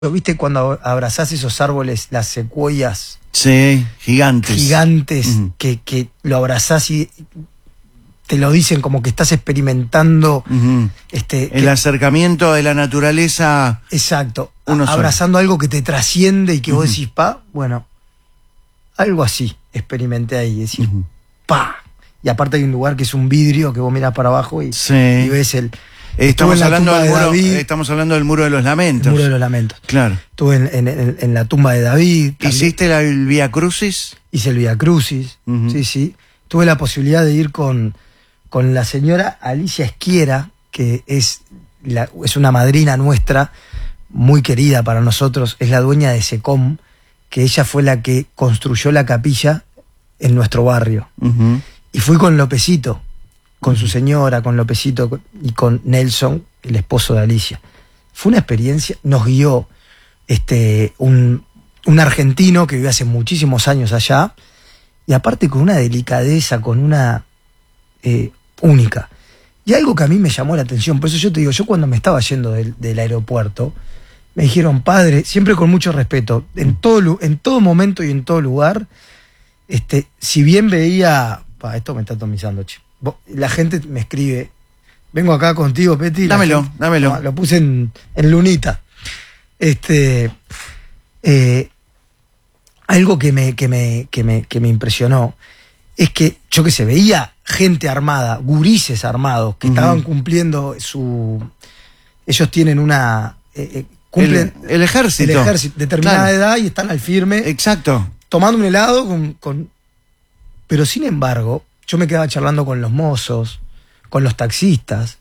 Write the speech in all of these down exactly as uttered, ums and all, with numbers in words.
¿Viste cuando abrazás esos árboles, las secuoyas? Sí, gigantes. Gigantes, uh-huh. que, que lo abrazás y te lo dicen como que estás experimentando. Uh-huh. este, El que, acercamiento de la naturaleza. Exacto. Uno abrazando solo. algo que te trasciende y que uh-huh. vos decís, pa, bueno, algo así experimenté ahí. Decir, uh-huh. pa. Y aparte hay un lugar que es un vidrio que vos mirás para abajo y, sí. y ves el... Estamos hablando, del muro, estamos hablando del Muro de los Lamentos. El Muro de los Lamentos. Claro. Estuve en, en, en, en la tumba de David. También. ¿Hiciste la, el Vía Crucis? Hice el Vía Crucis, uh-huh. sí, sí. Tuve la posibilidad de ir con, con la señora Alicia Esquiera, que es, la, es una madrina nuestra, muy querida para nosotros, es la dueña de SECOM, que ella fue la que construyó la capilla en nuestro barrio. Uh-huh. Y fui con Lopecito, con su señora, con Lopecito y con Nelson, el esposo de Alicia. Fue una experiencia, nos guió este, un, un argentino que vive hace muchísimos años allá, y aparte con una delicadeza, con una eh, única. Y algo que a mí me llamó la atención, por eso yo te digo, yo cuando me estaba yendo del, del aeropuerto, me dijeron, padre, siempre con mucho respeto, en todo, en todo momento y en todo lugar, este, si bien veía, pa, esto me está atomizando, che. La gente me escribe, vengo acá contigo, Peti. Dámelo, gente, dámelo. Lo puse en, en lunita. Este, eh, algo que me, que, me, que, me, que me impresionó es que, yo que sé, veía gente armada, gurises armados, que uh-huh. estaban cumpliendo su... Ellos tienen una... Eh, cumplen el, el ejército. El ejército, determinada claro. edad y están al firme. Exacto. Tomando un helado con... con pero sin embargo... Yo me quedaba charlando con los mozos, con los taxistas,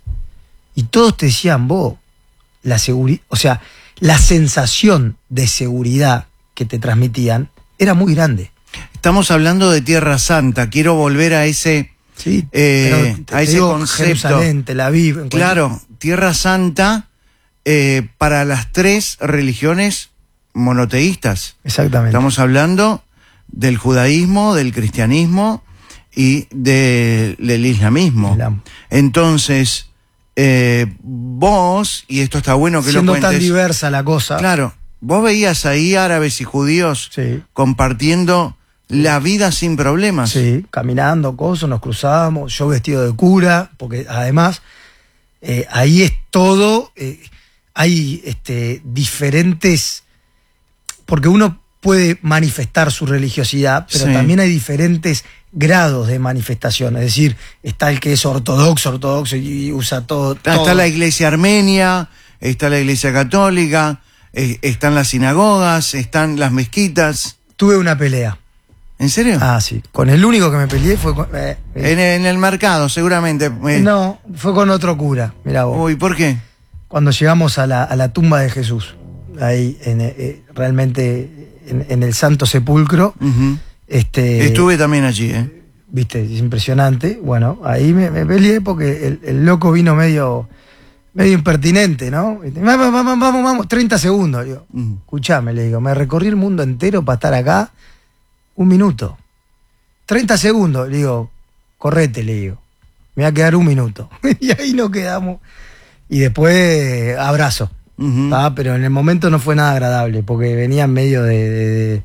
y todos te decían, vos, la seguridad, o sea, la sensación de seguridad que te transmitían era muy grande. Estamos hablando de Tierra Santa, quiero volver a ese, sí, eh, te, a te ese digo, concepto. Jerusalén, Tel Aviv. Claro, cualquier... Tierra Santa eh, para las tres religiones monoteístas. Exactamente. Estamos hablando del judaísmo, del cristianismo y de, del islamismo. Islam. Entonces, eh, vos, y esto está bueno que siendo lo cuentes. Tan diversa la cosa. Claro, vos veías ahí árabes y judíos sí. compartiendo la vida sin problemas. Sí, caminando, cosas, nos cruzábamos, yo vestido de cura, porque además eh, ahí es todo, eh, hay este, diferentes, porque uno puede manifestar su religiosidad, pero sí. también hay diferentes grados de manifestación, es decir, está el que es ortodoxo, ortodoxo y usa todo. Está, todo. está la iglesia armenia, está la iglesia católica, eh, están las sinagogas, están las mezquitas. Tuve una pelea. ¿En serio? Ah, sí. Con el único que me peleé fue con... Eh, eh. En, en el mercado, seguramente. Eh. No, fue con otro cura, mirá vos. Uy, ¿por qué? Cuando llegamos a la, a la tumba de Jesús, ahí en, eh, realmente en, en el Santo Sepulcro. Uh-huh. Este, Estuve también allí, ¿eh? Viste, es impresionante. Bueno, ahí me, me peleé porque el, el loco vino medio medio impertinente, ¿no? Vamos, vamos, vamos, vamos, treinta segundos. Digo, uh-huh. Escuchame, le digo, me recorrí el mundo entero para estar acá un minuto. treinta segundos, le digo, correte, le digo. Me va a quedar un minuto. Y ahí nos quedamos. Y después, abrazo. Uh-huh. ¿Ah? Pero en el momento no fue nada agradable, porque venía en medio de... de, de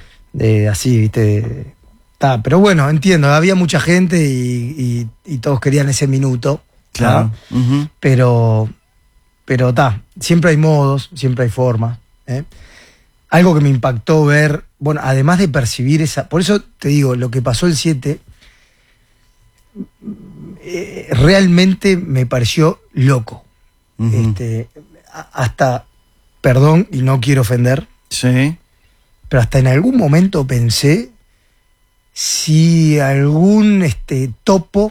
de así, viste, ta, pero bueno, entiendo, había mucha gente y, y, y todos querían ese minuto, claro, uh-huh. pero pero ta, siempre hay modos, siempre hay formas, ¿eh? Algo que me impactó ver, bueno, además de percibir esa, por eso te digo, lo que pasó el siete eh, realmente me pareció loco, uh-huh. este, hasta, perdón, y no quiero ofender, sí. Pero hasta en algún momento pensé si algún este, topo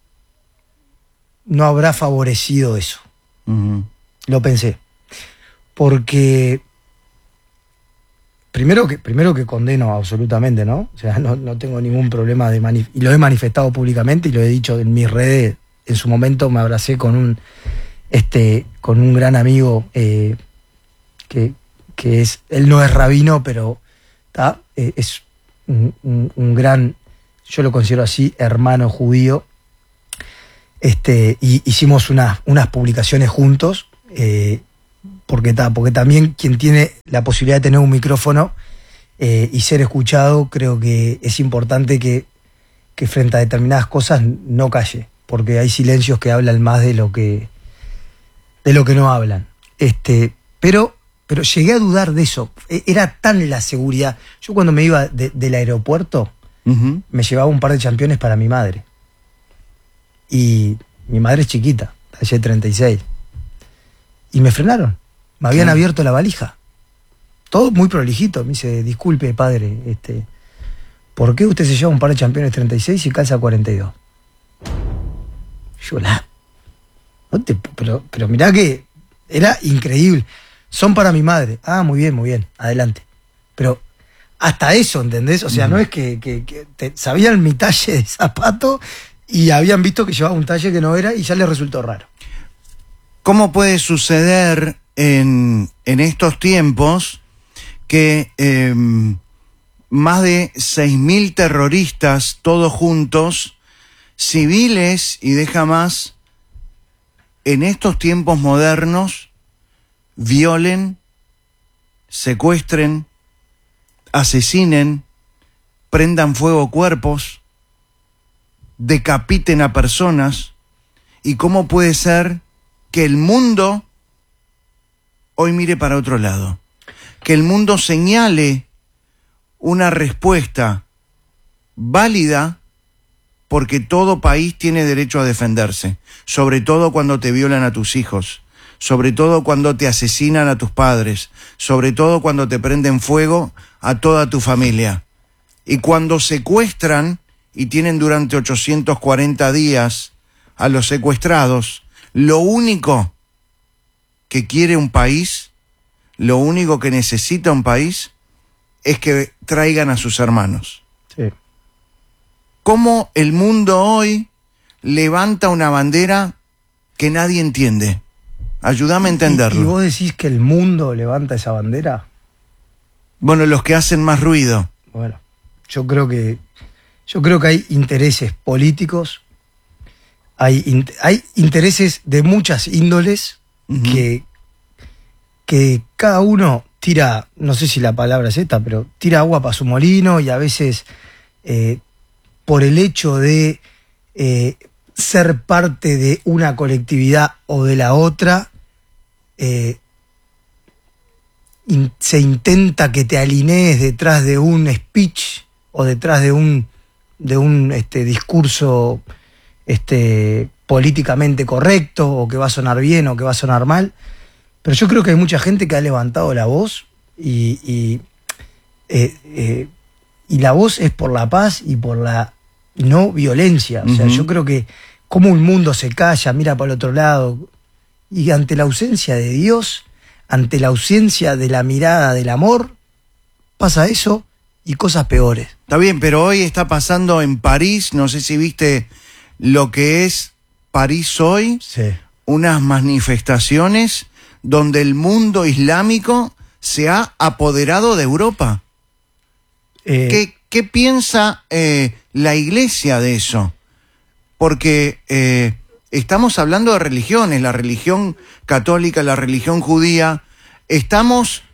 no habrá favorecido eso. Uh-huh. Lo pensé. Porque primero que, primero que condeno absolutamente, ¿no? O sea, no, no tengo ningún problema de manif- y lo he manifestado públicamente y lo he dicho en mis redes. En su momento me abracé con un este con un gran amigo eh, que, que es, él no es rabino, pero ¿tá? Eh, es un, un, un gran, yo lo considero así, hermano judío. Este, y hicimos una, unas publicaciones juntos, eh, porque, ta, porque también quien tiene la posibilidad de tener un micrófono eh, y ser escuchado, creo que es importante que, que frente a determinadas cosas no calle, porque hay silencios que hablan más de lo que, de lo que no hablan. Este, pero, pero llegué a dudar de eso. Era tan la seguridad. Yo cuando me iba de, del aeropuerto, uh-huh. me llevaba un par de championes para mi madre. Y mi madre es chiquita, talle treinta y seis. Y me frenaron. Me habían ¿Qué? abierto la valija. Todo muy prolijito. Me dice, disculpe, padre, este, ¿por qué usted se lleva un par de championes treinta y seis y calza cuarenta y dos? Yo la... No te, pero, pero mirá que era increíble. Son para mi madre. Ah, muy bien, muy bien. Adelante. Pero hasta eso, ¿entendés? O sea, mm. no es que, que, que te, sabían mi talle de zapato y habían visto que llevaba un talle que no era y ya les resultó raro. ¿Cómo puede suceder en, en estos tiempos que eh, más de seis mil terroristas, todos juntos, civiles y deja más, en estos tiempos modernos, violen, secuestren, asesinen, prendan fuego cuerpos, decapiten a personas? ¿Y cómo puede ser que el mundo hoy mire para otro lado? Que el mundo señale una respuesta válida, porque todo país tiene derecho a defenderse, sobre todo cuando te violan a tus hijos, sobre todo cuando te asesinan a tus padres, sobre todo cuando te prenden fuego a toda tu familia. Y cuando secuestran y tienen durante ochocientos cuarenta días a los secuestrados, lo único que quiere un país, lo único que necesita un país, es que traigan a sus hermanos. Sí. ¿Cómo el mundo hoy levanta una bandera que nadie entiende? Ayúdame a entenderlo. ¿Y, y vos decís que el mundo levanta esa bandera? Bueno, los que hacen más ruido. Bueno, yo creo que yo creo que hay intereses políticos, hay, in, hay intereses de muchas índoles, uh-huh. que, que cada uno tira, no sé si la palabra es esta, pero tira agua para su molino, y a veces eh, por el hecho de eh, ser parte de una colectividad o de la otra, eh, in, se intenta que te alinees detrás de un speech o detrás de un, de un este, discurso este, políticamente correcto, o que va a sonar bien o que va a sonar mal. Pero yo creo que hay mucha gente que ha levantado la voz y, y, eh, eh, y la voz es por la paz y por la no violencia. O sea, uh-huh. yo creo que como un mundo se calla, mira para el otro lado, y ante la ausencia de Dios, ante la ausencia de la mirada del amor, pasa eso y cosas peores. Está bien, pero hoy está pasando en París, no sé si viste lo que es París hoy, sí. unas manifestaciones donde el mundo islámico se ha apoderado de Europa. Eh, ¿Qué, qué piensa eh, la Iglesia de eso? Porque eh, estamos hablando de religiones, la religión católica, la religión judía. Estamos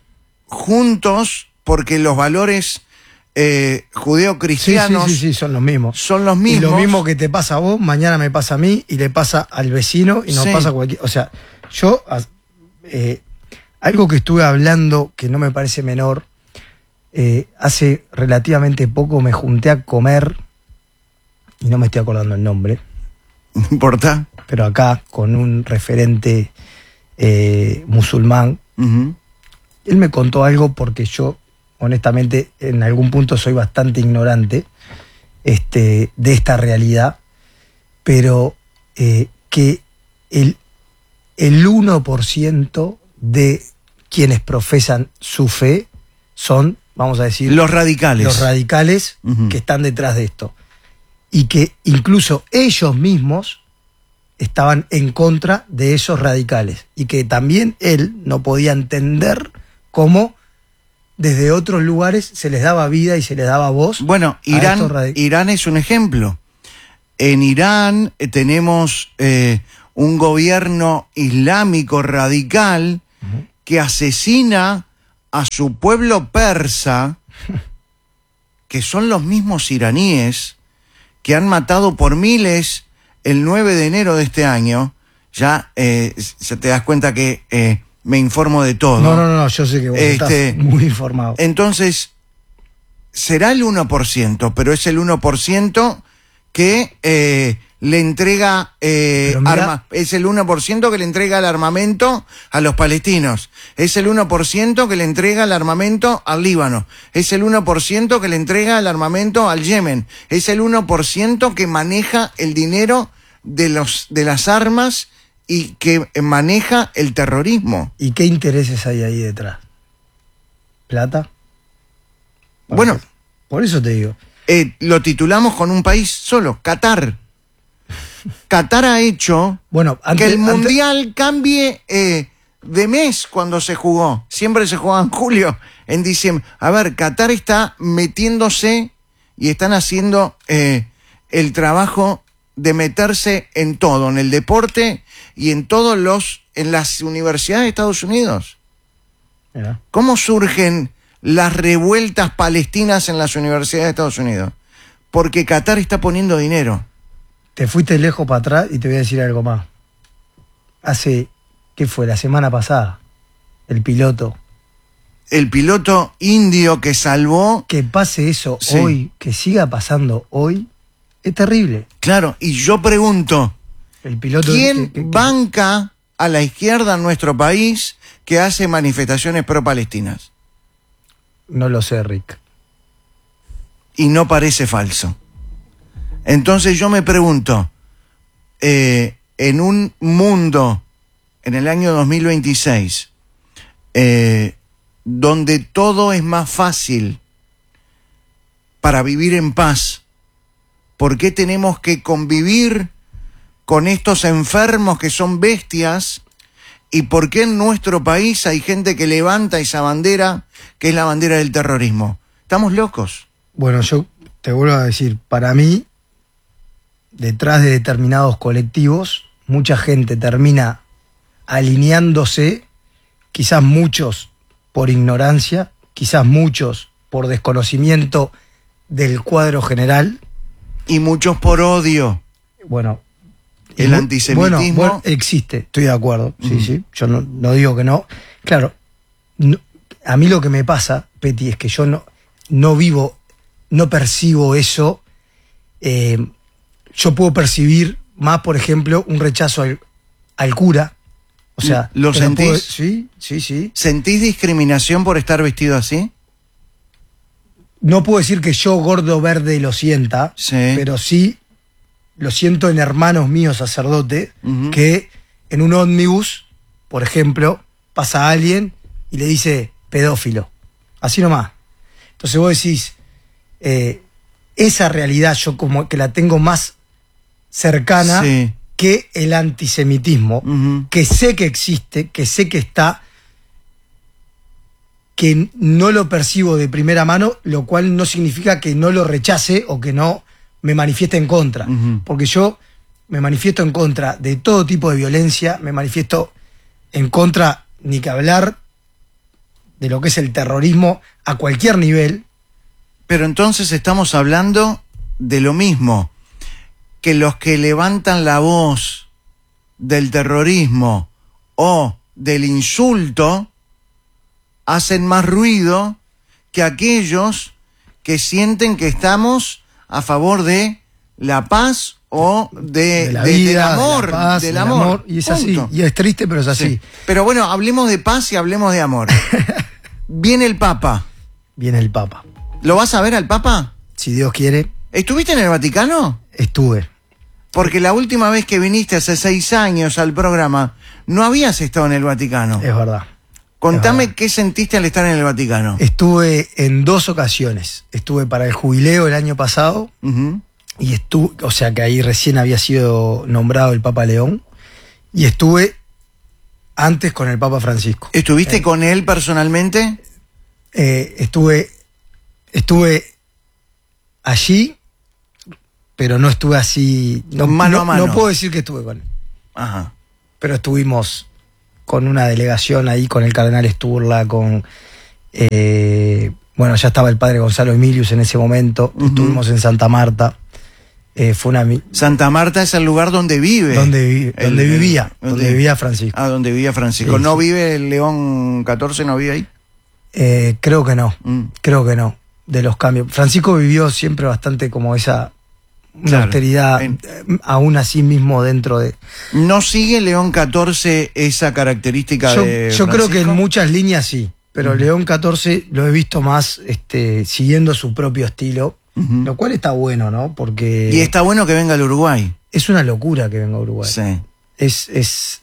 juntos porque los valores eh, judeo-cristianos sí, sí, sí, sí, son los mismos. Son los mismos. Y lo mismo que te pasa a vos, mañana me pasa a mí y le pasa al vecino y nos sí. pasa a cualquier... O sea, yo... Eh, algo que estuve hablando que no me parece menor, eh, hace relativamente poco me junté a comer, y no me estoy acordando el nombre, no importa, pero acá con un referente eh, musulmán. Uh-huh. Él me contó algo, porque yo honestamente en algún punto soy bastante ignorante este, de esta realidad, pero eh, que el El uno por ciento de quienes profesan su fe son, vamos a decir... Los radicales. Los radicales uh-huh. que están detrás de esto. Y que incluso ellos mismos estaban en contra de esos radicales. Y que también él no podía entender cómo desde otros lugares se les daba vida y se les daba voz. Bueno, Irán, radic- Irán es un ejemplo. En Irán eh, tenemos... Eh, un gobierno islámico radical uh-huh. que asesina a su pueblo persa, que son los mismos iraníes que han matado por miles el nueve de enero de este año. Ya eh, se te das cuenta que eh, me informo de todo. No, no, no, yo sé que vos Este, estás muy informado. Entonces, será el uno por ciento, pero es el uno por ciento que eh, le entrega eh, arma, es el uno por ciento que le entrega el armamento a los palestinos, es el uno por ciento que le entrega el armamento al Líbano, es el uno por ciento que le entrega el armamento al Yemen, es el uno por ciento que maneja el dinero de los de las armas y que maneja el terrorismo. ¿Y qué intereses hay ahí detrás? ¿Plata? Bueno, Por, por eso te digo. Eh, lo titulamos con un país solo, Qatar. Qatar ha hecho bueno, antes, que el antes... Mundial cambie eh, de mes cuando se jugó. Siempre se jugaba en julio, en diciembre. A ver, Qatar está metiéndose y están haciendo eh, el trabajo de meterse en todo, en el deporte y en todos los, en las universidades de Estados Unidos. Mira. ¿Cómo surgen las revueltas palestinas en las universidades de Estados Unidos? Porque Qatar está poniendo dinero. Te fuiste lejos para atrás y te voy a decir algo más. Hace, ¿qué fue? La semana pasada, el piloto. El piloto indio que salvó... Que pase eso Sí. hoy, que siga pasando hoy, es terrible. Claro, y yo pregunto, El piloto ¿quién que- que- que- banca a la izquierda en nuestro país que hace manifestaciones pro-palestinas? No lo sé, Rick. Y no parece falso. Entonces yo me pregunto, eh, en un mundo, en el año dos mil veintiséis, eh, donde todo es más fácil para vivir en paz, ¿por qué tenemos que convivir con estos enfermos que son bestias? ¿Y por qué en nuestro país hay gente que levanta esa bandera, que es la bandera del terrorismo? Estamos locos. Bueno, yo te vuelvo a decir, para mí, detrás de determinados colectivos, mucha gente termina alineándose, quizás muchos por ignorancia, quizás muchos por desconocimiento del cuadro general. Y muchos por odio. Bueno, El mu- antisemitismo. Bueno, bueno, existe, estoy de acuerdo, sí, Ujú. sí, yo no, no digo que no. Claro, no- a mí lo que me pasa, Peti, es que yo no, no vivo, no percibo eso. Eh, yo puedo percibir más, por ejemplo, un rechazo al, al cura. O sea, ¿Lo pero sentís? puedo- sí, sí, sí. ¿Sentís discriminación por estar vestido así? No puedo decir que yo, gordo verde, lo sienta, Sí. pero sí lo siento en hermanos míos sacerdotes, Ujú. que en un ómnibus, por ejemplo, pasa alguien y le dice pedófilo. Así nomás. Entonces vos decís, eh, esa realidad yo como que la tengo más cercana Sí. que el antisemitismo, Ujú. que sé que existe, que sé que está, que no lo percibo de primera mano, lo cual no significa que no lo rechace o que no me manifieste en contra. Ujú. Porque yo me manifiesto en contra de todo tipo de violencia, me manifiesto en contra, ni que hablar, de lo que es el terrorismo a cualquier nivel. Pero entonces estamos hablando de lo mismo, que los que levantan la voz del terrorismo o del insulto hacen más ruido que aquellos que sienten que estamos a favor de la paz o de, De la de- vida, del amor, de la paz, del del amor. Y es así, Punto. y es triste, pero es así. Sí. Pero bueno, hablemos de paz y hablemos de amor. Viene el Papa. Viene el Papa. ¿Lo vas a ver al Papa? Si Dios quiere, ¿Estuviste en el Vaticano? estuve. Porque la última vez que viniste hace seis años al programa, no habías estado en el Vaticano. Es verdad. Contame es verdad. qué sentiste al estar en el Vaticano. Estuve en dos ocasiones. Estuve para el jubileo el año pasado Ujú. y estuve, o sea que ahí recién había sido nombrado el Papa León, y estuve antes con el Papa Francisco. ¿Estuviste Eh. con él personalmente? Eh, estuve, estuve allí, pero no estuve así, no, Mano no- a mano. no puedo decir que estuve con él, Ajá. pero estuvimos con una delegación ahí, con el cardenal Sturla, con... Eh, bueno, ya estaba el padre Gonzalo Emilius en ese momento, uh-huh. Estuvimos en Santa Marta. Eh, fue una... Santa Marta es el lugar donde vive. Donde, vi, el, donde vivía, el, donde, donde vivía Francisco. Ah, donde vivía Francisco. Sí, ¿No sí. vive el León catorce, no vive ahí? Eh, creo que no, mm. creo que no, de los cambios. Francisco vivió siempre bastante como esa... Una claro, austeridad, en, aún así mismo dentro de... ¿No sigue León catorce esa característica yo, de Yo Francisco? creo que en muchas líneas sí, pero uh-huh. León catorce lo he visto más este, siguiendo su propio estilo, uh-huh. lo cual está bueno, ¿no? Porque... Y está bueno que venga al Uruguay. Es una locura que venga a Uruguay. Sí. Es... es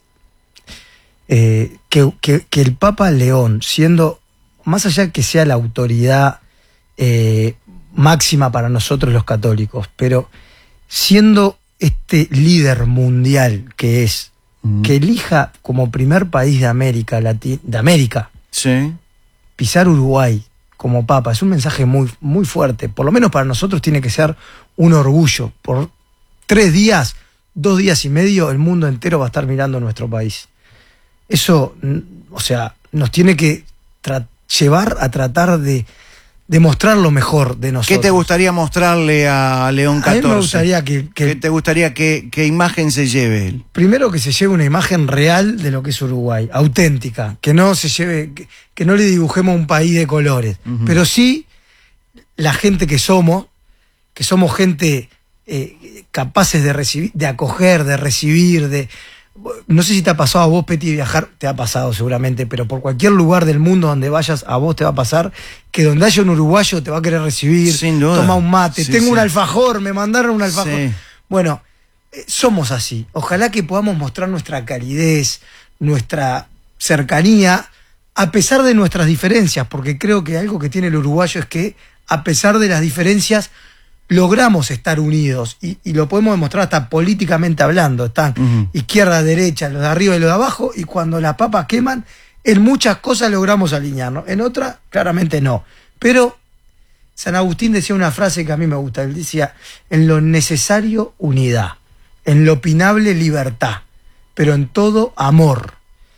eh, que, que, que el Papa León, siendo, más allá que sea la autoridad... Eh, máxima para nosotros los católicos, pero siendo este líder mundial que es, mm. que elija como primer país de América Latina, de América, sí. pisar Uruguay como papa, es un mensaje muy, muy fuerte. Por lo menos para nosotros tiene que ser un orgullo. Por tres días, dos días y medio, el mundo entero va a estar mirando nuestro país. Eso, o sea, nos tiene que tra- llevar a tratar de demostrar lo mejor de nosotros. ¿Qué te gustaría mostrarle a León catorce? A mí me gustaría que... que ¿Qué te gustaría que, qué imagen se lleve él? Primero que se lleve una imagen real de lo que es Uruguay, auténtica, que no se lleve, que, que no le dibujemos un país de colores, uh-huh. pero sí la gente que somos, que somos gente eh, capaces de recibir, de acoger, de recibir, de... No sé si te ha pasado a vos, Peti, viajar, te ha pasado seguramente, pero por cualquier lugar del mundo donde vayas, a vos te va a pasar que donde haya un uruguayo te va a querer recibir, sin duda. Toma un mate, sí, tengo sí. un alfajor, me mandaron un alfajor. Sí. Bueno, eh, somos así. Ojalá que podamos mostrar nuestra calidez, nuestra cercanía, a pesar de nuestras diferencias, porque creo que algo que tiene el uruguayo es que, a pesar de las diferencias, logramos estar unidos y, y lo podemos demostrar hasta políticamente hablando. Están uh-huh. izquierda, derecha, los de arriba y los de abajo, y cuando las papas queman, en muchas cosas logramos alinearnos, en otras claramente no. Pero San Agustín decía una frase que a mí me gusta, él decía: en lo necesario unidad, en lo opinable libertad, pero en todo amor.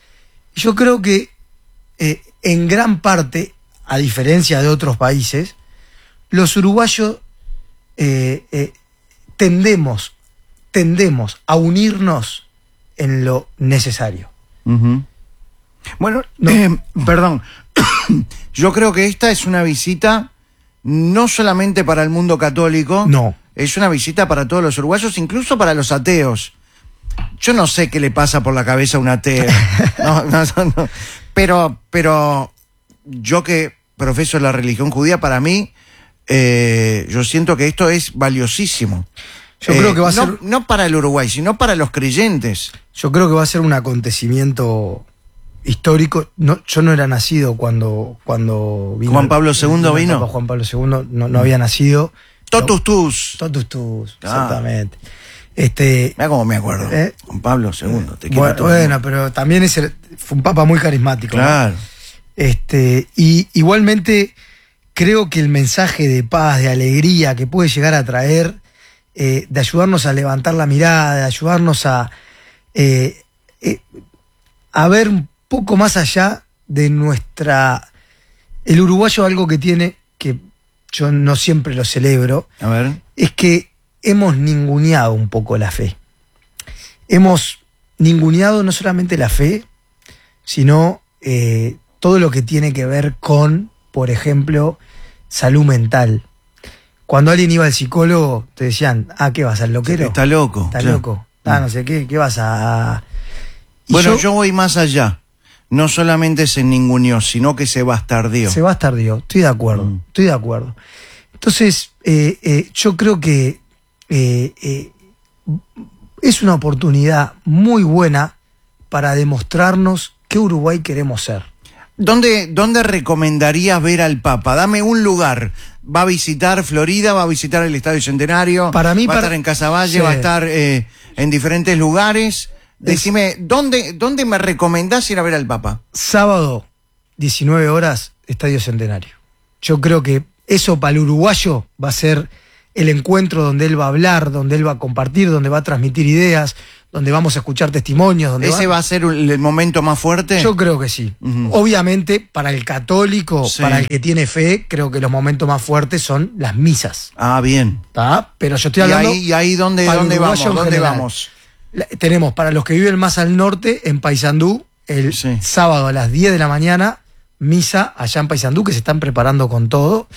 Y yo creo que eh, en gran parte, a diferencia de otros países, los uruguayos Eh, eh, tendemos, tendemos a unirnos en lo necesario. Uh-huh. Bueno, no. eh, perdón, yo creo que esta es una visita no solamente para el mundo católico, no. Es una visita para todos los uruguayos, incluso para los ateos. Yo no sé qué le pasa por la cabeza a un ateo, no, no, no, no. Pero, pero yo que profeso la religión judía, para mí, Eh, yo siento que esto es valiosísimo. Yo eh, creo que va a no, ser... no para el Uruguay, sino para los creyentes. Yo creo que va a ser un acontecimiento histórico. No, yo no era nacido cuando, cuando vino... Juan Pablo segundo vino. Juan Pablo segundo no, no había nacido. Totus tus. Totus tus, exactamente. Ah. Este, Mira cómo me acuerdo. Eh, Juan Pablo segundo. Te bueno, bueno, pero también es el, fue un papa muy carismático. Claro. ¿No? Este, y igualmente... Creo que el mensaje de paz, de alegría que puede llegar a traer, eh, de ayudarnos a levantar la mirada, de ayudarnos a, eh, eh, a ver un poco más allá de nuestra... El uruguayo, algo que tiene, que yo no siempre lo celebro, a ver. Es que hemos ninguneado un poco la fe. Hemos ninguneado no solamente la fe, sino eh, todo lo que tiene que ver con, por ejemplo, salud mental. Cuando alguien iba al psicólogo, te decían: ah, ¿qué vas, al loquero? Está loco. Está claro. loco. Ah, no sé qué, ¿qué vas a...? Y bueno, yo, yo voy más allá. No solamente se ninguneó, sino que se bastardió. Se bastardió, estoy de acuerdo, mm. estoy de acuerdo. Entonces, eh, eh, yo creo que eh, eh, es una oportunidad muy buena para demostrarnos qué Uruguay queremos ser. ¿Dónde, ¿Dónde recomendarías ver al Papa? Dame un lugar. ¿Va a visitar Florida? ¿Va a visitar el Estadio Centenario? Para mí, ¿Va para... a estar en Casaballe? Sí. ¿Va a estar eh, en diferentes lugares? Decime, es... ¿dónde, ¿dónde me recomendás ir a ver al Papa? Sábado, diecinueve horas, Estadio Centenario. Yo creo que eso para el uruguayo va a ser el encuentro donde él va a hablar, donde él va a compartir, donde va a transmitir ideas, donde vamos a escuchar testimonios. Donde ¿Ese va... va a ser el momento más fuerte? Yo creo que sí. Uh-huh. Obviamente, para el católico, sí. para el que tiene fe, creo que los momentos más fuertes son las misas. Ah, bien. ¿Tá? Pero yo estoy hablando... ¿Y ahí, y ahí dónde, dónde vamos? ¿Dónde vamos? La, tenemos, para los que viven más al norte, en Paysandú, el sí. sábado a las diez de la mañana, misa allá en Paysandú, que se están preparando con todo.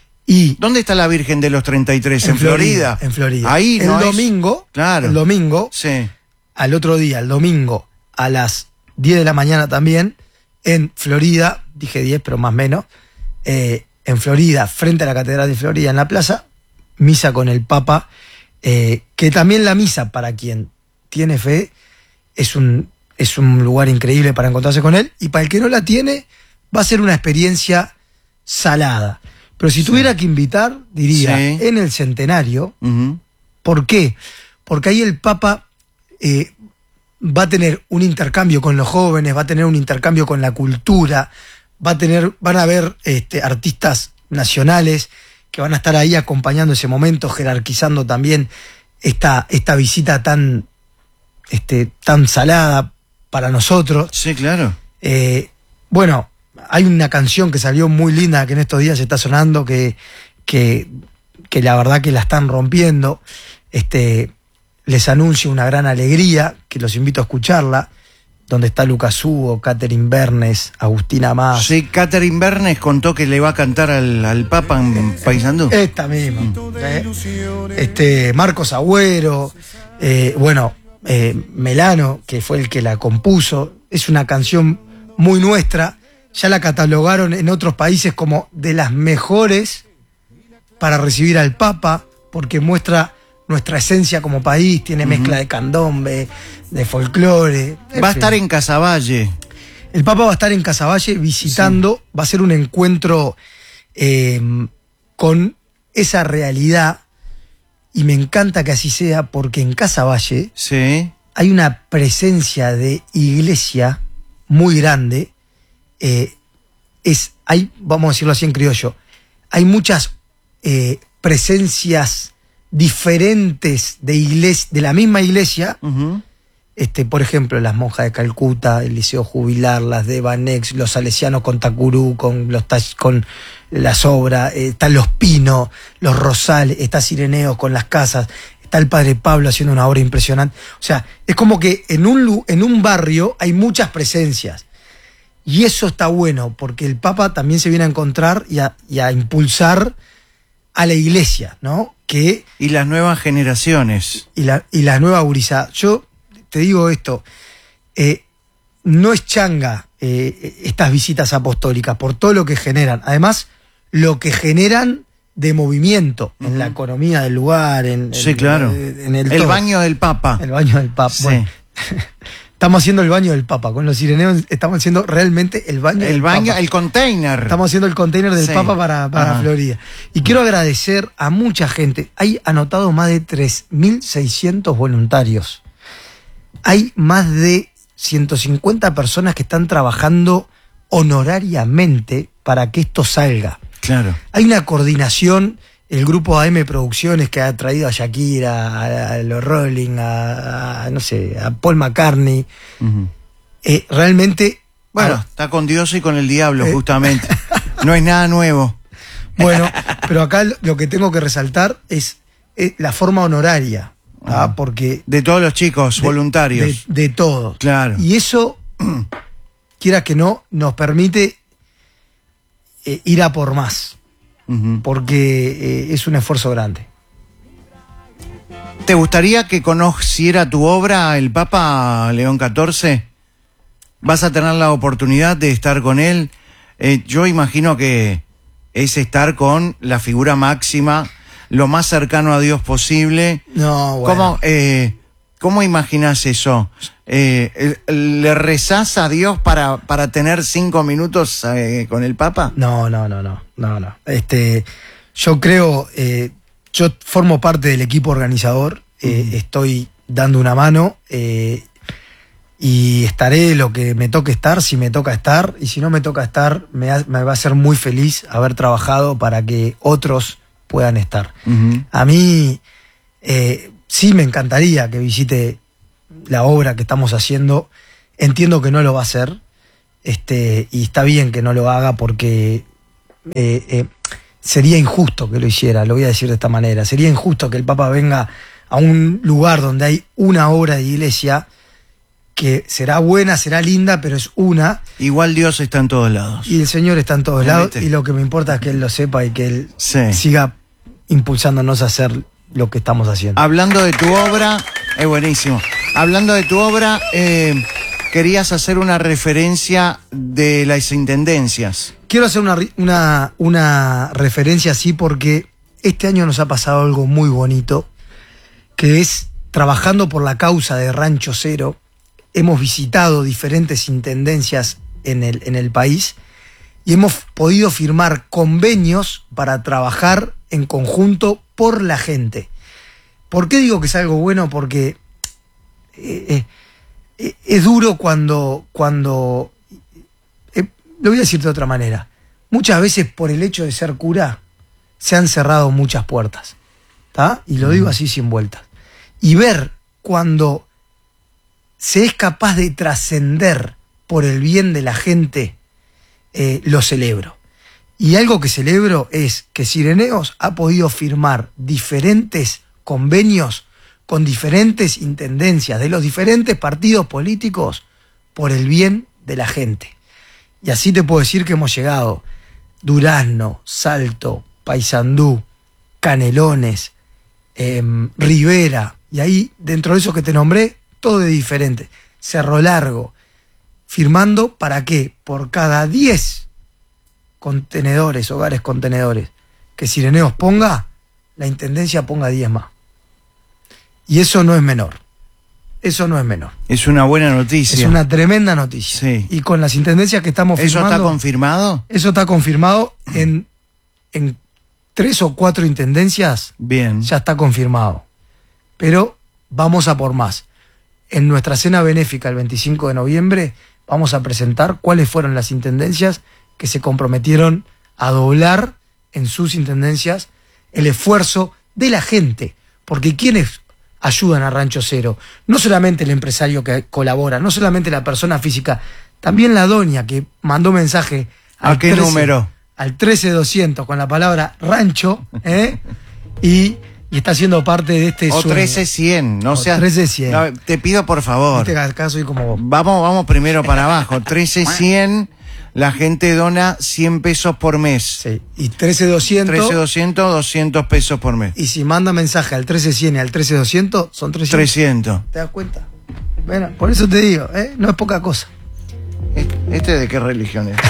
Y ¿dónde está la Virgen de los treinta y tres? ¿En, ¿En Florida? En Florida. Ahí el no domingo, es... claro. el domingo, sí. al otro día, el domingo, a las diez de la mañana también, en Florida, dije diez, pero más o menos, eh, en Florida, frente a la Catedral de Florida, en la plaza, misa con el Papa, eh, que también la misa, para quien tiene fe, es un, es un lugar increíble para encontrarse con él, y para el que no la tiene, va a ser una experiencia salada. Pero si tuviera sí. que invitar, diría, sí. en el centenario, uh-huh. ¿por qué? Porque ahí el Papa eh, va a tener un intercambio con los jóvenes, va a tener un intercambio con la cultura, va a tener, van a haber este, artistas nacionales que van a estar ahí acompañando ese momento, jerarquizando también esta, esta visita tan, este, tan salada para nosotros. Sí, claro. Eh, bueno, hay una canción que salió muy linda que en estos días está sonando, que, que, que la verdad que la están rompiendo. Este, les anuncio una gran alegría, que los invito a escucharla, donde está Lucas Hugo, Catherine Bernes, Agustina Más. Sí, Catherine Bernes contó que le va a cantar al, al Papa en Paysandú. Esta misma. Mm. ¿eh? Este, Marcos Agüero, eh, bueno, eh, Melano, que fue el que la compuso. Es una canción muy nuestra. Ya la catalogaron en otros países como de las mejores para recibir al Papa, porque muestra nuestra esencia como país, tiene mezcla uh-huh. de candombe, de folclore. Va a estar en Casaballe. El Papa va a estar en Casaballe visitando, sí. va a ser un encuentro eh, con esa realidad, y me encanta que así sea, porque en Casaballe sí. hay una presencia de iglesia muy grande. Eh, es, hay, vamos a decirlo así en criollo, hay muchas eh, presencias diferentes de iglesia, de la misma iglesia, uh-huh. este, por ejemplo, las monjas de Calcuta, el Liceo Jubilar, las de Banex, los salesianos con Tacurú, con los con las obras, eh, están los Pinos, los Rosales, está Sireneos con las casas, está el Padre Pablo haciendo una obra impresionante. O sea, es como que en un, en un barrio hay muchas presencias. Y eso está bueno, porque el Papa también se viene a encontrar y a, y a impulsar a la iglesia, ¿no? Que, y las nuevas generaciones. Y la, y la nueva gurizada. Yo te digo esto, eh, no es changa eh, estas visitas apostólicas, por todo lo que generan. Además, lo que generan de movimiento uh-huh. en la economía del lugar, en, sí, en, claro. en, en el, el baño del Papa. El baño del Papa. Sí. Bueno. Estamos haciendo el baño del Papa. Con los sireneos estamos haciendo realmente el baño el del baño, Papa. El container. Estamos haciendo el container del sí. Papa para, para Florida. Y quiero agradecer a mucha gente. Hay anotado más de tres mil seiscientos voluntarios. Hay más de ciento cincuenta personas que están trabajando honorariamente para que esto salga. Claro. Hay una coordinación. El grupo A M Producciones, que ha traído a Shakira, a, a los Rolling, a, a no sé, a Paul McCartney, uh-huh. eh, realmente... Bueno, a, está con Dios y con el diablo, eh, justamente. No es nada nuevo. Bueno, pero acá lo que tengo que resaltar es, es la forma honoraria, uh-huh. porque... De todos los chicos de, voluntarios. De, de todos. Claro. Y eso, quiera que no, nos permite eh, ir a por más. Uh-huh. Porque eh, es un esfuerzo grande. ¿Te gustaría que conociera tu obra el Papa León catorce? ¿Vas a tener la oportunidad de estar con él? Eh, yo imagino que es estar con la figura máxima, lo más cercano a Dios posible. No, bueno. ¿Cómo, eh, ¿cómo imaginás eso? Eh, ¿Le rezás a Dios para, para tener cinco minutos eh, con el Papa? No, no, no, no, no, no. Este, yo creo, eh, yo formo parte del equipo organizador, eh, uh-huh. estoy dando una mano eh, y estaré lo que me toque estar, si me toca estar, y si no me toca estar, me, ha, me va a hacer muy feliz haber trabajado para que otros puedan estar. Uh-huh. A mí eh, sí me encantaría que visite la obra que estamos haciendo, entiendo que no lo va a hacer, este, y está bien que no lo haga porque eh, eh, sería injusto que lo hiciera, lo voy a decir de esta manera, sería injusto que el Papa venga a un lugar donde hay una obra de iglesia que será buena, será linda, pero es una. Igual Dios está en todos lados. Y el Señor está en todos ¿Me lados, viste? y lo que me importa es que Él lo sepa y que Él Sí. siga impulsándonos a hacer lo que estamos haciendo. Hablando de tu obra, es buenísimo. Hablando de tu obra, eh, querías hacer una referencia de las intendencias. Quiero hacer una, una, una referencia así porque este año nos ha pasado algo muy bonito, que es, trabajando por la causa de Rancho Cero, hemos visitado diferentes intendencias en el, en el país y hemos podido firmar convenios para trabajar en conjunto por la gente. ¿Por qué digo que es algo bueno? Porque eh, eh, es duro cuando... cuando eh, lo voy a decir de otra manera. Muchas veces por el hecho de ser cura se han cerrado muchas puertas, ¿tá? Y lo digo así sin vueltas. Y ver cuando se es capaz de trascender por el bien de la gente, eh, lo celebro. Y algo que celebro es que Cireneos ha podido firmar diferentes convenios con diferentes intendencias de los diferentes partidos políticos por el bien de la gente. Y así te puedo decir que hemos llegado Durazno, Salto, Paysandú, Canelones, eh, Rivera, y ahí dentro de esos que te nombré, todo de diferente. Cerro Largo, firmando para que por cada diez contenedores, hogares contenedores, que Cireneos ponga, la intendencia ponga diez más. Y eso no es menor. Eso no es menor. Es una buena noticia. Es una tremenda noticia. Sí. Y con las intendencias que estamos ¿Eso firmando... está confirmado? Eso está confirmado en, en tres o cuatro intendencias. Bien. Ya está confirmado. Pero vamos a por más. En nuestra cena benéfica el veinticinco de noviembre vamos a presentar cuáles fueron las intendencias que se comprometieron a doblar en sus intendencias el esfuerzo de la gente. Porque ¿quiénes ayudan a Rancho Cero? No solamente el empresario que colabora, no solamente la persona física, también la doña que mandó mensaje al ¿A qué trece, número? Al trece doscientos con la palabra rancho, ¿eh? y, y está siendo parte de este o sueño. trece cien, no O seas... trece cien. No, te pido por favor. Viste que acá soy como vos. Vamos, vamos primero para abajo. trece cien, la gente dona cien pesos por mes. Sí. Y trece doscientos. trece doscientos, doscientos pesos por mes. Y si manda mensaje al trece cien y al trece doscientos, son trescientos. trescientos. ¿Te das cuenta? Bueno, por eso te digo, ¿eh? No es poca cosa. ¿Este de qué religión es?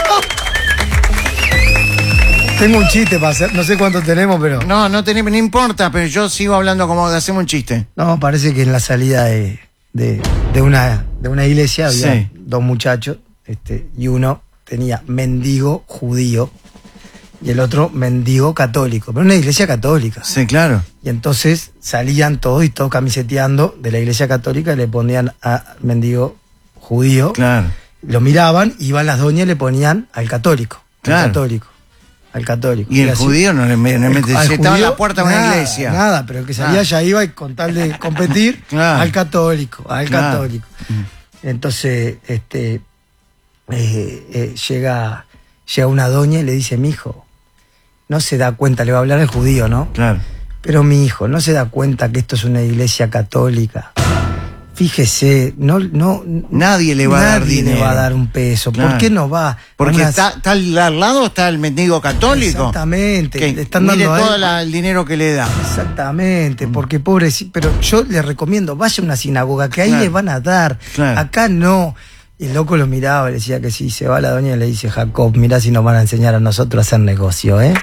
Tengo un chiste para hacer, no sé cuánto tenemos, pero... No, no, tenemos, no importa, pero yo sigo hablando como de hacemos un chiste. No, parece que en la salida de, de, de, una, de una iglesia había Sí. dos muchachos, este, y uno tenía mendigo judío y el otro mendigo católico, pero una iglesia católica. Sí, claro. Y entonces salían todos y todos camiseteando de la iglesia católica y le ponían a mendigo judío. Claro. Lo miraban, iban las doñas y le ponían al católico. Claro. Al católico. Al católico. Y el así- judío no le no le mete, al se estaba en judío, la puerta de una nada, iglesia. Nada, pero el que salía Ah. ya iba y con tal de competir Claro. al católico, al Claro. católico. Entonces, este eh, eh, llega, llega una doña y le dice, mi hijo, no se da cuenta, le va a hablar el judío, ¿no? Claro. Pero mi hijo, no se da cuenta que esto es una iglesia católica. Fíjese, no, no, Nadie le va a dar nadie dinero. le va a dar un peso. Claro. ¿Por qué no va? Porque Una- está, está al al lado está el mendigo católico. Exactamente. Que Le están mire dando a él- todo la- el dinero que le da. Exactamente, porque pobre, pero yo le recomiendo, vaya a una sinagoga, que ahí Claro. le van a dar, Claro. acá no. Y el loco lo miraba y le decía que sí, se va la doña y le dice, Jacob, mirá si nos van a enseñar a nosotros a hacer negocio, ¿eh?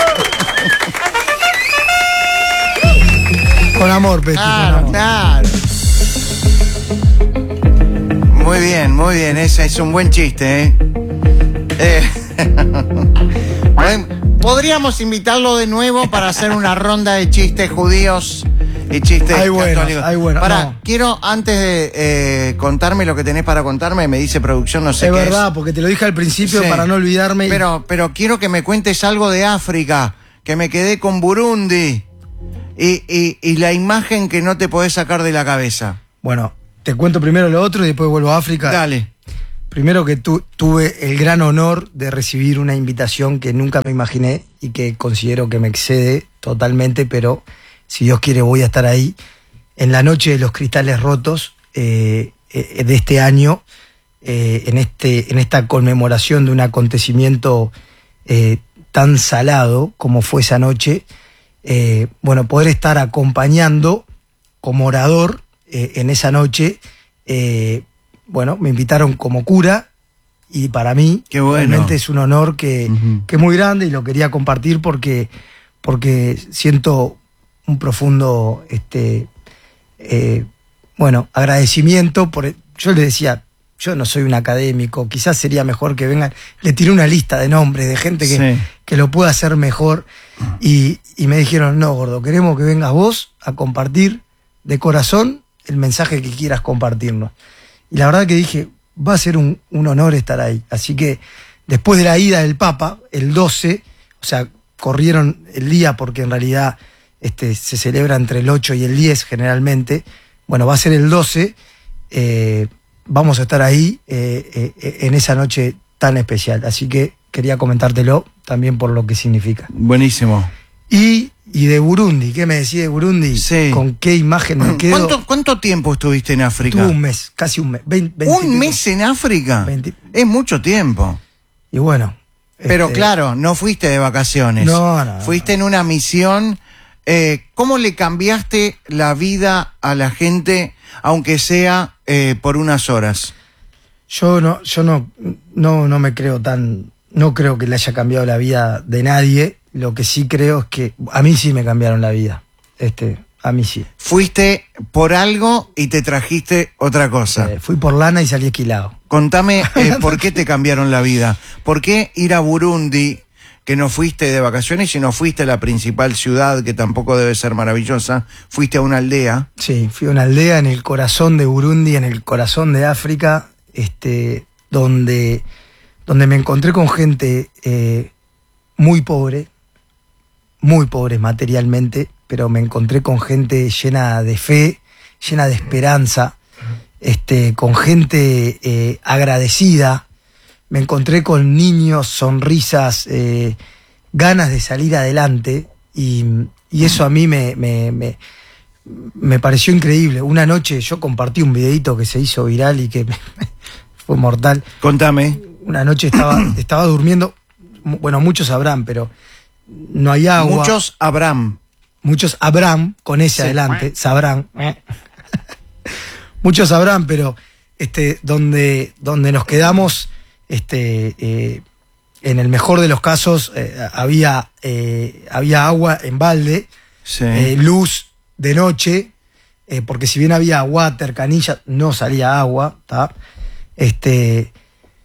Con amor, Petty, Claro, con amor. claro. Muy bien, muy bien, ese es un buen chiste, ¿eh? Eh, bueno, podríamos invitarlo de nuevo para hacer una ronda de chistes judíos y chistes Hay buenos, católicos. hay buenos, Pará, no. quiero, antes de eh, contarme lo que tenés para contarme, me dice producción, no sé Es qué verdad, es. porque te lo dije al principio Sí. para no olvidarme. y- Pero, pero quiero que me cuentes algo de África, que me quedé con Burundi y, y, y la imagen que no te podés sacar de la cabeza. Bueno, te cuento primero lo otro y después vuelvo a África. Dale. Primero que tu, tuve el gran honor de recibir una invitación que nunca me imaginé y que considero que me excede totalmente, pero si Dios quiere voy a estar ahí en la noche de los cristales rotos eh, eh, de este año, eh, en, este, en esta conmemoración de un acontecimiento eh, tan salado como fue esa noche. Eh, bueno, poder estar acompañando como orador eh, en esa noche. Eh, bueno, me invitaron como cura y para mí Qué bueno. realmente es un honor que, uh-huh. que es muy grande y lo quería compartir porque, porque siento un profundo este, eh, bueno, agradecimiento. Por, yo le decía, yo no soy un académico, quizás sería mejor que vengan, le tiré una lista de nombres de gente que, sí. que lo pueda hacer mejor y, y me dijeron, no, gordo, queremos que vengas vos a compartir de corazón el mensaje que quieras compartirnos. Y la verdad que dije, va a ser un, un honor estar ahí. Así que después de la ida del Papa, el doce, o sea, corrieron el día porque en realidad este, se celebra entre el ocho y el diez generalmente. Bueno, va a ser el doce, eh, vamos a estar ahí eh, eh, en esa noche tan especial. Así que quería comentártelo también por lo que significa. Buenísimo. Y, y de Burundi, ¿qué me decís de Burundi? Sí. ¿Con qué imagen me quedo? ¿Cuánto, cuánto tiempo estuviste en África? Tuve un mes, casi un mes. veinte, veinte ¿Un mes en África? veinte. Es mucho tiempo. Y bueno. Pero este... claro, no fuiste de vacaciones. No, no. Fuiste en una misión. Eh, ¿Cómo le cambiaste la vida a la gente, aunque sea eh, por unas horas? Yo no, yo no, no, no me creo tan, no creo que le haya cambiado la vida de nadie. Lo que sí creo es que a mí sí me cambiaron la vida. Este, a mí sí. Fuiste por algo y te trajiste otra cosa. Eh, fui por lana y salí esquilado. Contame eh, por qué te cambiaron la vida. ¿Por qué ir a Burundi, que no fuiste de vacaciones, sino fuiste a la principal ciudad, que tampoco debe ser maravillosa? Fuiste a una aldea. Sí, fui a una aldea en el corazón de Burundi, en el corazón de África, este, donde, donde me encontré con gente eh, muy pobre, muy pobre materialmente, pero me encontré con gente llena de fe, llena de esperanza, este, con gente eh, agradecida. Me encontré con niños, sonrisas, eh, ganas de salir adelante y, y eso a mí me, me, me, me pareció increíble. Una noche yo compartí un videito que se hizo viral y que fue mortal. Contame. Una noche estaba, estaba durmiendo, bueno, muchos sabrán, pero no hay agua. Muchos Abraham. Muchos Abraham, con ese sí. Adelante, sabrán. Muchos sabrán, pero este, donde, donde nos quedamos, este, eh, en el mejor de los casos, eh, había, eh, había agua en balde, sí. eh, luz de noche, eh, porque si bien había water, canilla, no salía agua, ¿tá? Este,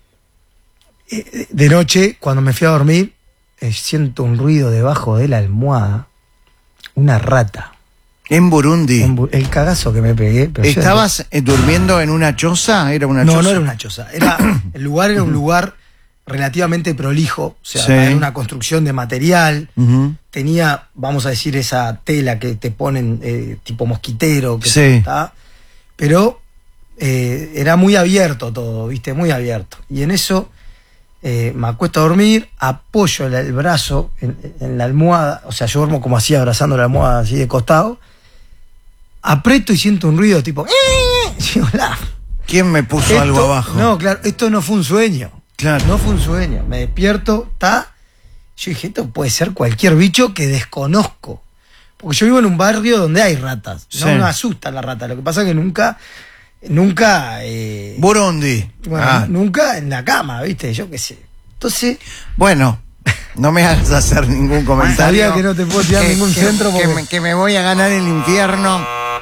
eh, de noche, cuando me fui a dormir, eh, siento un ruido debajo de la almohada, una rata. En Burundi. En Bu- el cagazo que me pegué. Pero ¿Estabas yo... durmiendo en una choza? ¿Era una no, choza? No, no era una choza. Era, el lugar era un lugar relativamente prolijo, o sea, sí. Era una construcción de material, uh-huh. Tenía, vamos a decir, esa tela que te ponen eh, tipo mosquitero, que sí. está, pero eh, era muy abierto todo, ¿viste? Muy abierto. Y en eso eh, me acuesto a dormir, apoyo el, el brazo en, en la almohada, o sea, yo duermo como así, abrazando la almohada así de costado, aprieto y siento un ruido tipo... Digo, la... ¿Quién me puso esto, algo abajo? No, claro, esto no fue un sueño. Claro. No fue un sueño. Me despierto, está. Yo dije, esto puede ser cualquier bicho que desconozco. Porque yo vivo en un barrio donde hay ratas. No sí. me asustan las ratas. Lo que pasa es que nunca, nunca. Eh, Burundi. Bueno, ah. nunca en la cama, ¿viste? Yo qué sé. Entonces. Bueno. No me hagas hacer ningún comentario. Sabía que no te puedo tirar que, ningún que, centro porque... que, me, que me voy a ganar el infierno.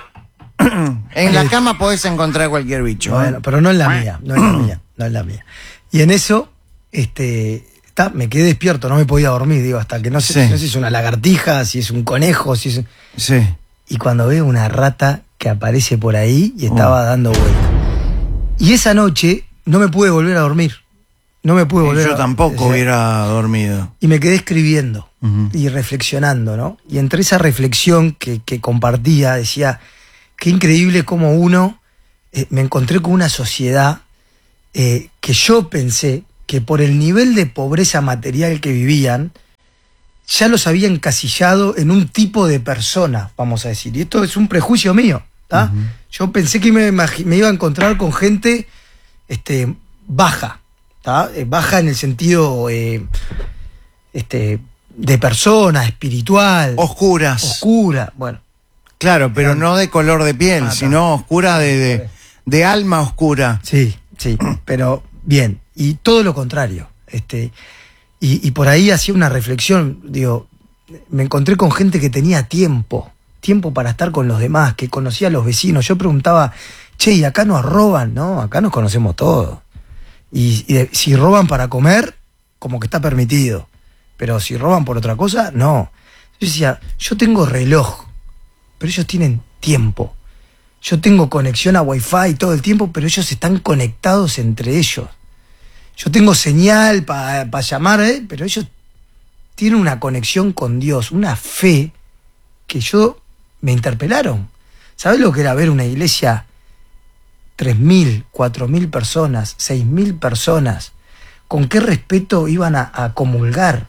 En la cama podés encontrar cualquier bicho. Bueno, ¿eh? pero no en la mía, no en la mía, no en la mía. Y en eso, este, ta, me quedé despierto, no me podía dormir, digo, hasta que no sé, sí. no sé si es una lagartija, si es un conejo, si es... Sí. Y cuando veo una rata que aparece por ahí y estaba oh. dando vuelta. Y esa noche no me pude volver a dormir. No me pude volver. Yo a... tampoco o sea, hubiera dormido. Y me quedé escribiendo uh-huh. y reflexionando, ¿no? Y entre esa reflexión que, que compartía, decía, qué increíble cómo uno eh, me encontré con una sociedad eh, que yo pensé que por el nivel de pobreza material que vivían, ya los había encasillado en un tipo de persona, vamos a decir. Y esto es un prejuicio mío, ¿tá? Uh-huh. Yo pensé que me, me iba a encontrar con gente este, baja, ¿tá? Eh, baja en el sentido eh, este, de persona, espiritual. Oscuras. Oscura, bueno. Claro, pero Eran, no de color de piel, ah, sino oscura de, de, de alma oscura. Sí, sí, pero bien. Y todo lo contrario. Este, y, y por ahí hacía una reflexión, digo, me encontré con gente que tenía tiempo, tiempo para estar con los demás, que conocía a los vecinos. Yo preguntaba, che, ¿y acá nos roban? No, acá nos conocemos todos. Y, y de, si roban para comer, como que está permitido. Pero si roban por otra cosa, no. Yo decía, yo tengo reloj, pero ellos tienen tiempo. Yo tengo conexión a Wi-Fi todo el tiempo, pero ellos están conectados entre ellos. Yo tengo señal para pa llamar, ¿eh? Pero ellos tienen una conexión con Dios, una fe que yo me interpelaron. ¿Sabés lo que era ver una iglesia? tres mil, cuatro mil personas, seis mil personas. ¿Con qué respeto iban a, a comulgar?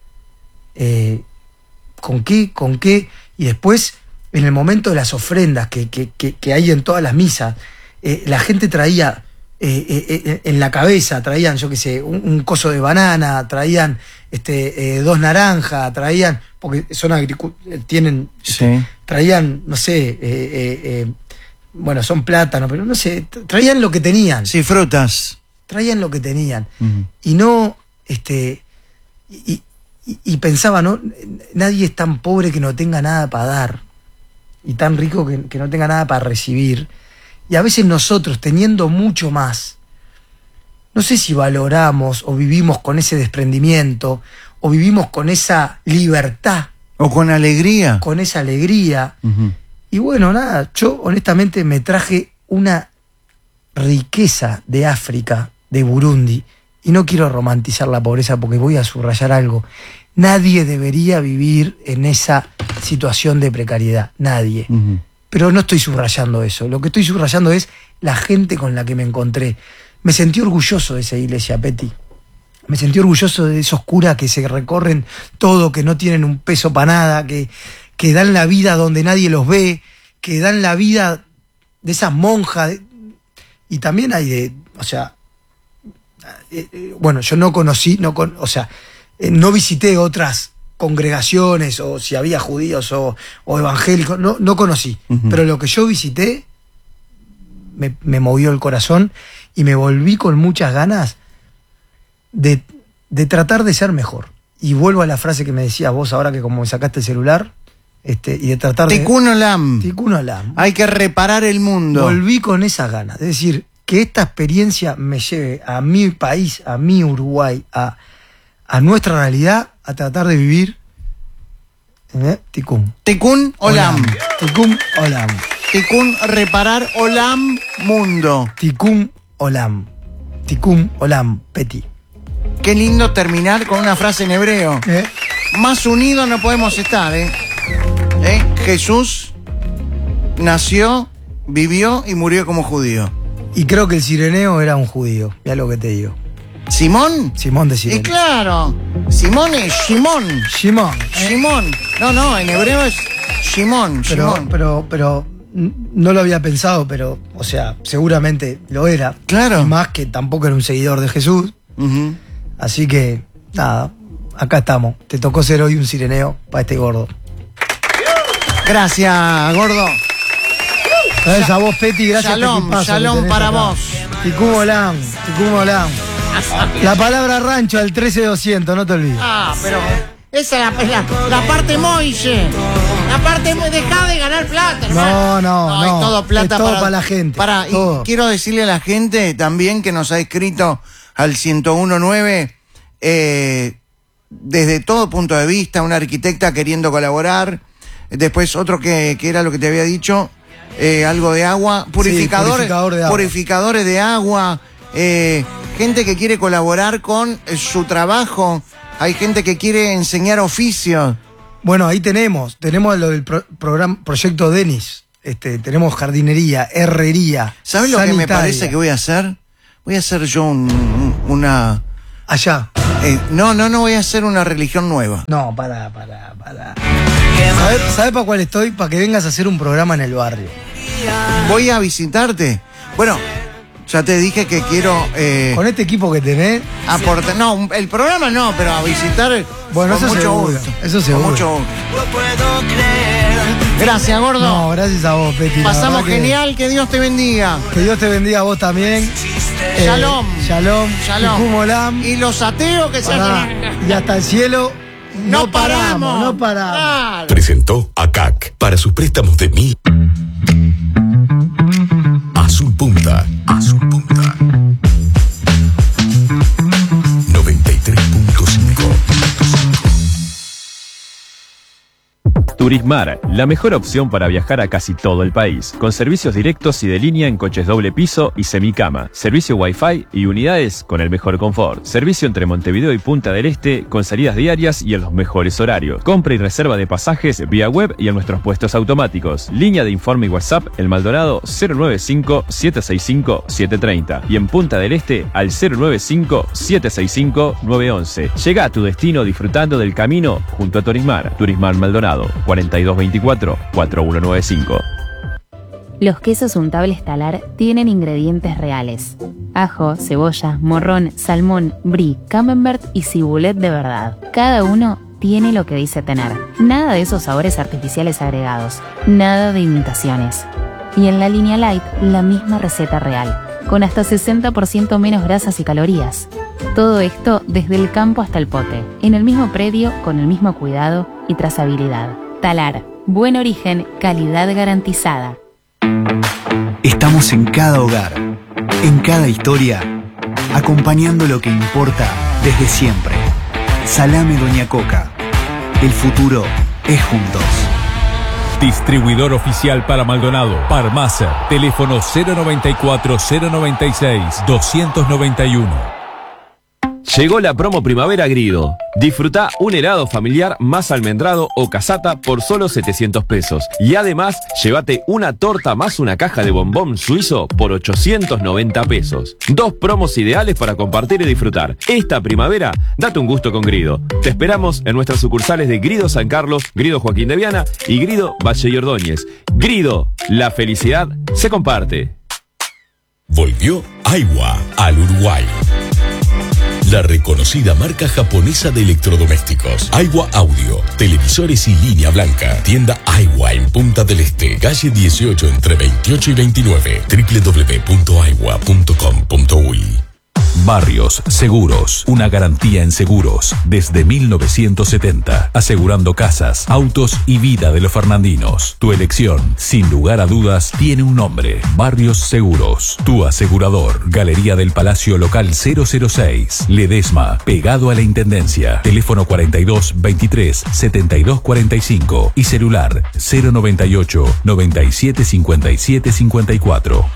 Eh, ¿Con qué? ¿Con qué? Y después, en el momento de las ofrendas que, que, que, que hay en todas las misas, eh, la gente traía... Eh, eh, eh, en la cabeza traían, yo qué sé, un, un coso de banana, traían este, eh, dos naranjas, traían, porque son agricultores, tienen, sí. traían, no sé, eh, eh, eh, bueno, son plátanos, pero no sé, traían lo que tenían. Sí, frutas. Traían lo que tenían. Uh-huh. Y no, este, y, y, y pensaba, ¿no? Nadie es tan pobre que no tenga nada para dar, y tan rico que, que no tenga nada para recibir. Y a veces nosotros, teniendo mucho más, no sé si valoramos o vivimos con ese desprendimiento, o vivimos con esa libertad. O con alegría. Con esa alegría. Uh-huh. Y bueno, nada, yo honestamente me traje una riqueza de África, de Burundi, y no quiero romantizar la pobreza porque voy a subrayar algo. Nadie debería vivir en esa situación de precariedad, nadie. Uh-huh. Pero no estoy subrayando eso. Lo que estoy subrayando es la gente con la que me encontré. Me sentí orgulloso de esa iglesia, Peti. Me sentí orgulloso de esos curas que se recorren todo, que no tienen un peso para nada, que, que dan la vida donde nadie los ve, que dan la vida de esas monjas. Y también hay de, o sea, eh, eh, bueno, yo no conocí, no con, o sea, eh, no visité otras congregaciones, o si había judíos o, o evangélicos, no, no conocí. Uh-huh. Pero lo que yo visité me, me movió el corazón y me volví con muchas ganas de, de tratar de ser mejor. Y vuelvo a la frase que me decías vos ahora que como me sacaste el celular, este, y de tratar de... Tikkun Olam. Tikkun Olam. Hay que reparar el mundo. Volví con esas ganas. Es decir, que esta experiencia me lleve a mi país, a mi Uruguay, a, a nuestra realidad, a tratar de vivir ¿eh? Tikkun. Tikkun Olam. Tikkun Olam. Tikkun reparar Olam mundo. Tikkun Olam. Tikkun Olam, Peti. Qué lindo terminar con una frase en hebreo. ¿Eh? Más unidos no podemos estar, ¿eh? ¿Eh? Jesús nació, vivió y murió como judío. Y creo que el sireneo era un judío, ya lo que te digo. ¿Simón? Simón de Sirene. Y claro, Simón es Shimón. Shimón. ¿eh? Shimón. No, no, en hebreo es Shimón. Pero, Shimón. pero, pero, no lo había pensado, pero, o sea, seguramente lo era. Claro. Y más que tampoco era un seguidor de Jesús. Uh-huh. Así que, nada, acá estamos. Te tocó ser hoy un sireneo para este gordo. Gracias, gordo. Gracias a vos, Peti, gracias. Shalom, shalom para acá. Vos. Tikkun Olam, Tikkun Olam. La palabra rancho al trece doscientos, no te olvides. Ah, pero esa es la, la, la parte Moise. La parte dejá de ganar plata, hermano. No, no, no. no. Es todo plata es todo para, para la gente. Para, y quiero decirle a la gente también que nos ha escrito al ciento uno punto nueve eh, desde todo punto de vista, una arquitecta queriendo colaborar, después otro que, que era lo que te había dicho, eh, algo de agua, purificadores, sí, purificador de agua. purificadores de agua, eh, gente que quiere colaborar con eh, su trabajo, hay gente que quiere enseñar oficios. Bueno, ahí tenemos, tenemos lo del pro, programa, proyecto Denis, este, tenemos jardinería, herrería. ¿Sabes lo que me sanitaria. parece que voy a hacer? Voy a hacer yo un, un- una... Allá. eh, no, no, no voy a hacer una religión nueva. No, para, para, para. ¿Sabes sabe para cuál estoy? Para que vengas a hacer un programa en el barrio. Voy a visitarte. Bueno, ya te dije que quiero eh, Con este equipo que tenés. aportar... No, un- el programa no, pero a visitar Bueno, con eso mucho seguro, gusto. eso seguro. Con mucho gusto. Gracias, gordo. No, gracias a vos, Peti. la Pasamos verdad que- genial, que Dios te bendiga. Que Dios te bendiga a vos también. Eh, Shalom. Shalom. Shalom. Tikkun Olam. Y los ateos que se Pará. hacen... Y hasta el cielo. No paramos. No paramos. Claro. Presentó a C A C para sus préstamos de mil. Azul Punta. Azul Punta. noventa y tres punto cinco. Turismar, la mejor opción para viajar a casi todo el país, con servicios directos y de línea en coches doble piso y semicama, servicio Wi-Fi y unidades con el mejor confort, servicio entre Montevideo y Punta del Este con salidas diarias y en los mejores horarios, compra y reserva de pasajes vía web y en nuestros puestos automáticos, línea de informe y WhatsApp El Maldonado cero nueve cinco, siete seis cinco, siete tres cero y en Punta del Este al cero nueve cinco, siete seis cinco, nueve once. Llega a tu destino disfrutando del camino junto a Turismar. Turismar Maldonado cuarenta y dos veinticuatro, cuarenta y uno noventa y cinco. Los quesos untables Talar tienen ingredientes reales: ajo, cebolla, morrón, salmón, brie, camembert y cibulet de verdad. Cada uno tiene lo que dice tener. Nada de esos sabores artificiales agregados, nada de imitaciones. Y en la línea light, la misma receta real, con hasta sesenta por ciento menos grasas y calorías. Todo esto desde el campo hasta el pote, en el mismo predio, con el mismo cuidado y trazabilidad. Talar, buen origen, calidad garantizada. Estamos en cada hogar, en cada historia, acompañando lo que importa desde siempre. Salame Doña Coca. El futuro es juntos. Distribuidor oficial para Maldonado, Parmacer, teléfono cero noventa y cuatro, cero noventa y seis, doscientos noventa y uno. Llegó la promo Primavera Grido. Disfruta un helado familiar más almendrado o casata por solo setecientos pesos. Y además, llévate una torta más una caja de bombón suizo por ochocientos noventa pesos. Dos promos ideales para compartir y disfrutar. Esta primavera, date un gusto con Grido. Te esperamos en nuestras sucursales de Grido San Carlos, Grido Joaquín de Viana y Grido Valle y Ordóñez. Grido, la felicidad se comparte. Volvió Aiwa al Uruguay. La reconocida marca japonesa de electrodomésticos. Aiwa Audio, televisores y línea blanca. Tienda Aiwa en Punta del Este, calle dieciocho entre veintiocho y veintinueve. doble u doble u doble u punto aiwa punto com punto uy. Barrios Seguros, una garantía en seguros desde mil novecientos setenta, asegurando casas, autos y vida de los fernandinos. Tu elección, sin lugar a dudas, tiene un nombre: Barrios Seguros. Tu asegurador. Galería del Palacio Local cero cero seis, Ledesma, pegado a la Intendencia. Teléfono cuarenta y dos, veintitrés, setenta y dos cuarenta y cinco y celular cero noventa y ocho, noventa y siete, cincuenta y siete, cincuenta y cuatro.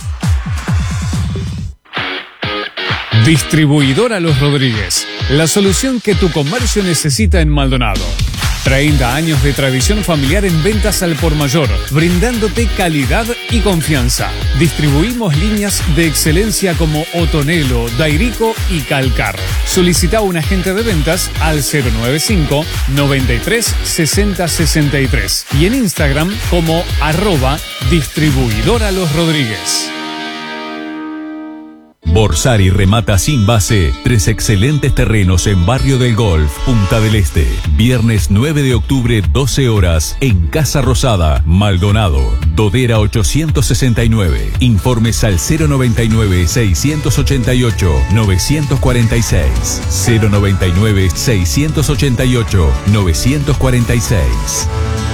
Distribuidora Los Rodríguez, la solución que tu comercio necesita en Maldonado. treinta años de tradición familiar en ventas al por mayor, brindándote calidad y confianza. Distribuimos líneas de excelencia como Otonelo, Dairico y Calcar. Solicita un agente de ventas al cero noventa y cinco, noventa y tres, sesenta, sesenta y tres y en Instagram como arroba Distribuidora Los Rodríguez. Borsari remata sin base tres excelentes terrenos en Barrio del Golf, Punta del Este. Viernes nueve de octubre, doce horas, en Casa Rosada, Maldonado. Dodera ochocientos sesenta y nueve. Informes al cero noventa y nueve, seiscientos ochenta y ocho, novecientos cuarenta y seis. cero noventa y nueve, seiscientos ochenta y ocho, novecientos cuarenta y seis.